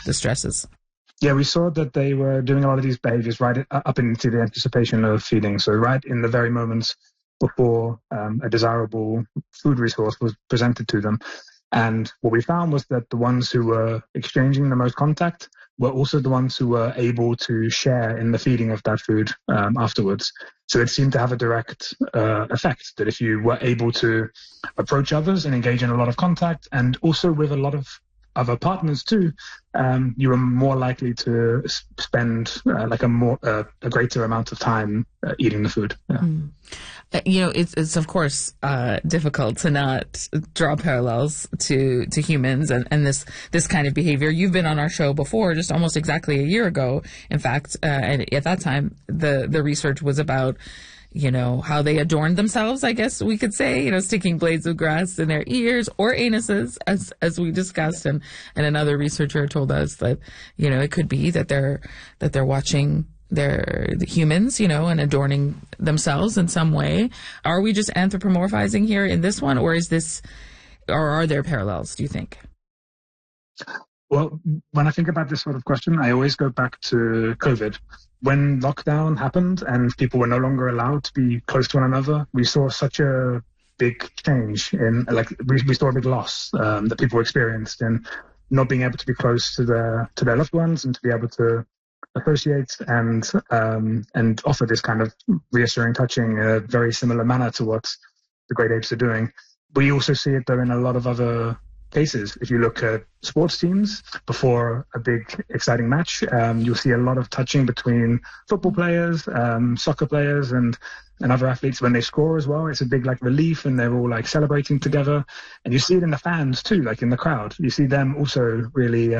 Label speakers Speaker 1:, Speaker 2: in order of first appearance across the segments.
Speaker 1: the stresses?
Speaker 2: Yeah, we saw that they were doing a lot of these behaviors right up into the anticipation of feeding. So right in the very moments before a desirable food resource was presented to them. And what we found was that the ones who were exchanging the most contact were also the ones who were able to share in the feeding of that food afterwards. So it seemed to have a direct effect, that if you were able to approach others and engage in a lot of contact, and also with a lot of other partners too, you were more likely to spend a greater amount of time eating the food. Yeah.
Speaker 1: It's of course difficult to not draw parallels to humans and this kind of behavior. You've been on our show before, just almost exactly a year ago, in fact, and at that time the research was about how they adorned themselves, I guess we could say, sticking blades of grass in their ears or anuses, as we discussed. And another researcher told us that, it could be that they're watching the humans, and adorning themselves in some way. Are we just anthropomorphizing here in this one, or are there parallels, do you think?
Speaker 2: Well, when I think about this sort of question, I always go back to COVID. When lockdown happened and people were no longer allowed to be close to one another, we saw such a big change we saw a big loss that people experienced in not being able to be close to their loved ones and to be able to associate and offer this kind of reassuring touching in a very similar manner to what the great apes are doing. We also see it though in a lot of other cases. If you look at sports teams before a big exciting match, you'll see a lot of touching between football players, soccer players and other athletes when they score as well. It's a big relief and they're all celebrating together. And you see it in the fans too, in the crowd. You see them also really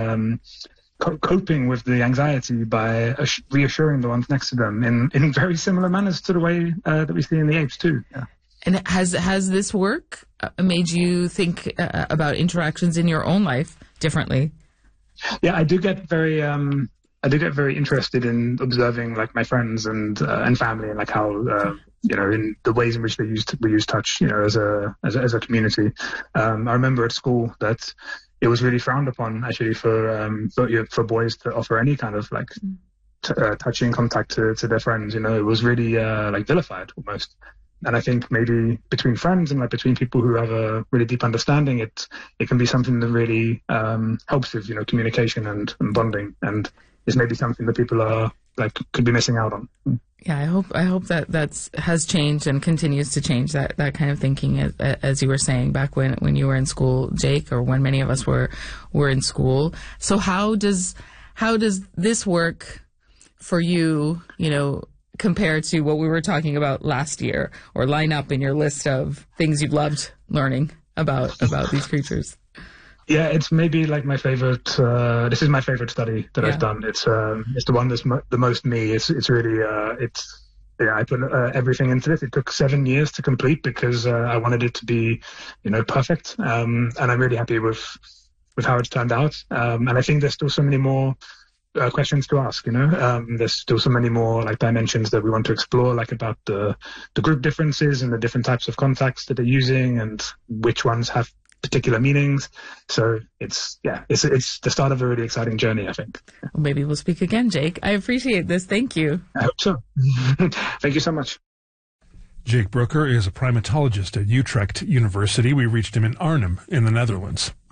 Speaker 2: coping with the anxiety by reassuring the ones next to them in very similar manners to the way that we see in the apes too. Yeah.
Speaker 1: And has this work made you think about interactions in your own life differently?
Speaker 2: Yeah, I do get very interested in observing my friends and family and how in the ways in which we use touch as a community. I remember at school that it was really frowned upon actually for boys to offer any kind of touching contact to their friends. It was really vilified almost. And I think maybe between friends and between people who have a really deep understanding, it can be something that really helps with communication and bonding, and is maybe something that people are could be missing out on.
Speaker 1: Yeah, I hope that has changed and continues to change that kind of thinking, as you were saying back when you were in school, Jake, or when many of us were in school. So how does this work for you, compared to what we were talking about last year, or line up in your list of things you've loved learning about these creatures?
Speaker 2: Yeah, it's maybe my favorite. This is my favorite study that I've done. It's the one that's the most me. It's really I put everything into this. It took 7 years to complete because I wanted it to be perfect. And I'm really happy with how it's turned out. And I think there's still so many more questions to ask, there's still so many more dimensions that we want to explore, about the group differences and the different types of contacts that they're using and which ones have particular meanings. So it's the start of a really exciting journey, I think.
Speaker 1: Well, maybe we'll speak again, Jake. I appreciate this. Thank you.
Speaker 2: I hope so. Thank you so much.
Speaker 3: Jake Brooker is a primatologist at Utrecht University. We reached him in Arnhem in the Netherlands.